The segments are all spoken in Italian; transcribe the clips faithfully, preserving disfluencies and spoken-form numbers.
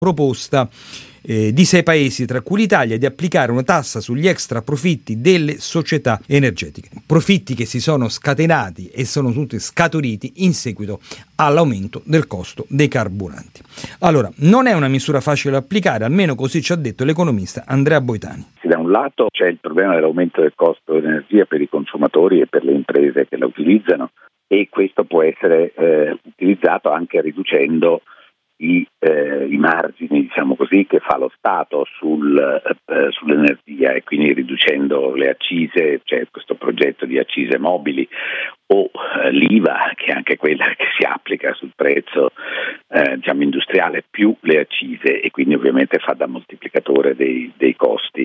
proposta eh, di sei paesi, tra cui l'Italia, di applicare una tassa sugli extra profitti delle società energetiche. Profitti che si sono scatenati e sono tutti scaturiti in seguito all'aumento del costo dei carburanti. Allora, non è una misura facile da applicare, almeno così ci ha detto l'economista Andrea Boitani. Da un lato c'è il problema dell'aumento del costo dell'energia per i consumatori e per le imprese che la utilizzano, e questo può essere eh, utilizzato anche riducendo I, eh, i margini, diciamo così, che fa lo Stato sul, eh, sull'energia, e quindi riducendo le accise, c'è questo progetto di accise mobili, o eh, l'I V A, che è anche quella che si applica sul prezzo eh, diciamo industriale, più le accise, e quindi ovviamente fa da moltiplicatore dei, dei costi.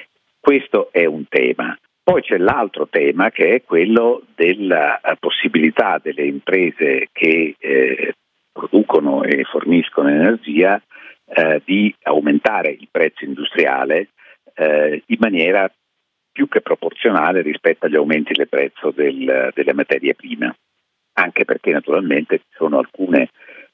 Questo è un tema. Poi c'è l'altro tema, che è quello della possibilità delle imprese che eh, producono e forniscono energia eh, di aumentare il prezzo industriale eh, in maniera più che proporzionale rispetto agli aumenti del prezzo del, delle materie prime, anche perché naturalmente ci sono alcune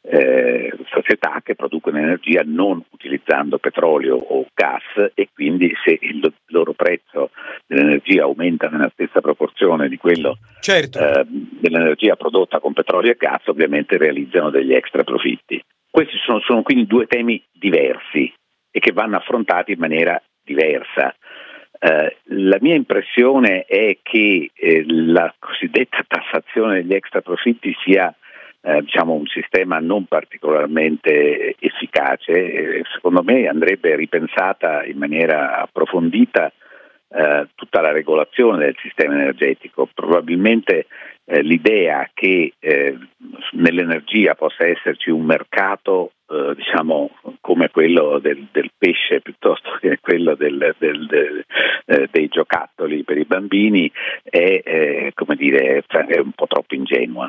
eh, società che producono energia non utilizzando petrolio o gas, e quindi se il loro prezzo dell'energia aumenta nella stessa proporzione di quello certo. eh, dell'energia prodotta con petrolio e gas, ovviamente realizzano degli extra profitti. Questi sono, sono quindi due temi diversi e che vanno affrontati in maniera diversa. Eh, la mia impressione è che eh, la cosiddetta tassazione degli extra profitti sia Eh, diciamo un sistema non particolarmente efficace. Eh, secondo me andrebbe ripensata in maniera approfondita eh, tutta la regolazione del sistema energetico. Probabilmente eh, l'idea che eh, nell'energia possa esserci un mercato eh, diciamo come quello del, del pesce piuttosto che quello del, del, del, eh, dei giocattoli per i bambini è eh, come dire è un po' troppo ingenua.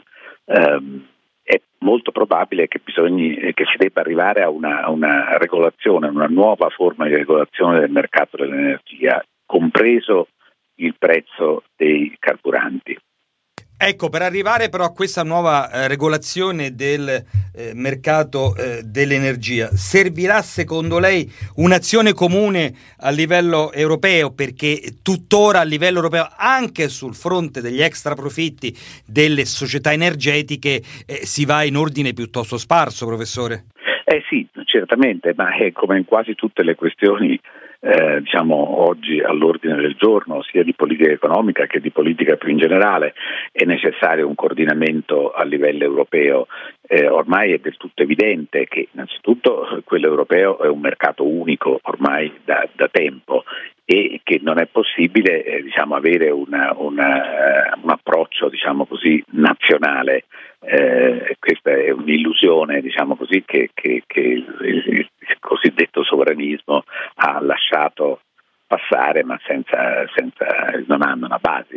Um, È molto probabile che bisogni che si debba arrivare a una, a una regolazione, una nuova forma di regolazione del mercato dell'energia, compreso il prezzo dei carburanti. Ecco, per arrivare però a questa nuova eh, regolazione del eh, mercato eh, dell'energia, servirà secondo lei un'azione comune a livello europeo? Perché tuttora a livello europeo, anche sul fronte degli extra profitti delle società energetiche, eh, si va in ordine piuttosto sparso, professore. Eh sì, certamente, ma è come in quasi tutte le questioni Eh, diciamo oggi all'ordine del giorno, sia di politica economica che di politica più in generale, è necessario un coordinamento a livello europeo. Eh, ormai è del tutto evidente che innanzitutto quello europeo è un mercato unico ormai da, da tempo, e che non è possibile eh, diciamo avere una, una, un approccio diciamo così nazionale. Eh, questa è un'illusione diciamo così che, che, che il, il cosiddetto sovranismo ha lasciato passare, ma senza, senza non hanno una base.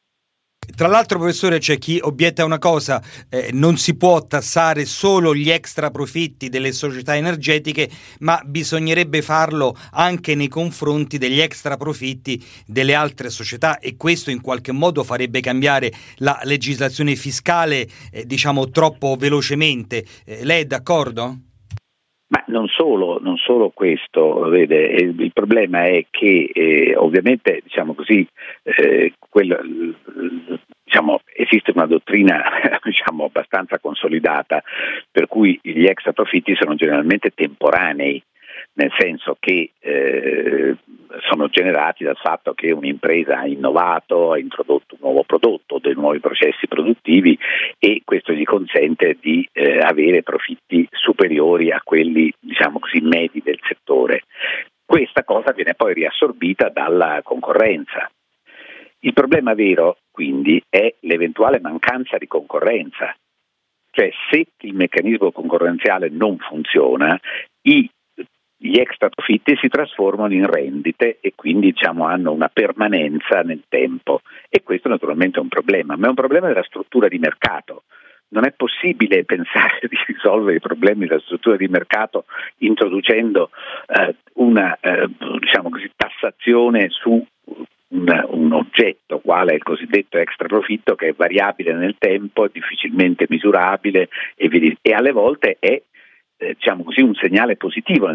Tra l'altro, professore, c'è chi obietta una cosa: eh, non si può tassare solo gli extra profitti delle società energetiche, ma bisognerebbe farlo anche nei confronti degli extra profitti delle altre società, e questo in qualche modo farebbe cambiare la legislazione fiscale eh, diciamo troppo velocemente. Eh, lei è d'accordo? Ma non solo, non solo questo, vede, il problema è che eh, ovviamente diciamo così eh, quello, diciamo, esiste una dottrina diciamo abbastanza consolidata per cui gli extra profitti sono generalmente temporanei, nel senso che eh, sono generati dal fatto che un'impresa ha innovato, ha introdotto un nuovo prodotto, dei nuovi processi produttivi, e questo gli consente di eh, avere profitti superiori a quelli, diciamo così, medi del settore. Questa cosa viene poi riassorbita dalla concorrenza. Il problema vero, quindi, è l'eventuale mancanza di concorrenza. Cioè, se il meccanismo concorrenziale non funziona, i gli extra profitti si trasformano in rendite e quindi diciamo hanno una permanenza nel tempo, e questo naturalmente è un problema, ma è un problema della struttura di mercato. Non è possibile pensare di risolvere i problemi della struttura di mercato introducendo eh, una eh, diciamo così tassazione su un, un oggetto quale è il cosiddetto extra profitto, che è variabile nel tempo, difficilmente misurabile e, e alle volte è eh, diciamo così, un segnale positivo.